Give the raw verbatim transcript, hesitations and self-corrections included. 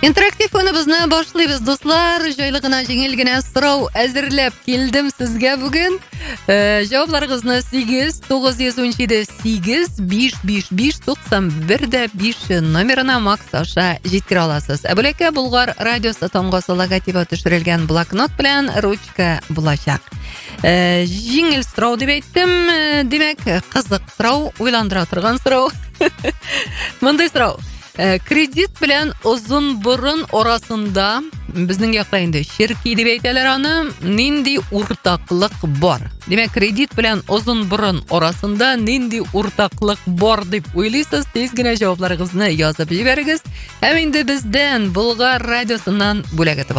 Интерактив өнебезне башлыйбыз, дуслар. Җайлы гына, җиңел генә сорау әзерләп килдем сезгә бүген. Э, җавапларыгызны сигез тугыз йөз унҗиде сигез биш биш биш туксан бер дә биш номерына Макс аша җиткерә аласыз. Ә бүлеккә Болгар радиосы тамгасы логотипы төшерелгән блокнот белән ручка булачак. Э, җиңел сорау дип әйттем. Э, Димәк, кызык сорау, уйландыра торган сорау. Мондый сорау. Кредит белән озын борын арасында, безнең якта инде ширки дип әйтәләр аны, нинди уртаклык бар? Димәк, кредит белән озын борын арасында нинди уртаклык бар дип уйлыйсыз? Тиз генә җавапларыгызны язып җибәрегез. Һәм инде бездән Болгар радиосыннан бүләк итеп